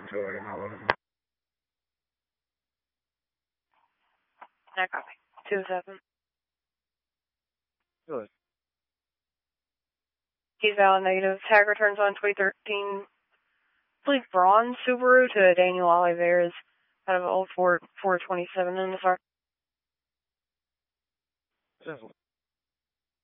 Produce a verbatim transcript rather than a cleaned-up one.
feel like I'm not looking. I copy. Two seven. Good. He's valid negative. Tag returns on twenty thirteen. I believe bronze Subaru to Daniel Oliveras out of old Ford four twenty-seven in the car. Definitely.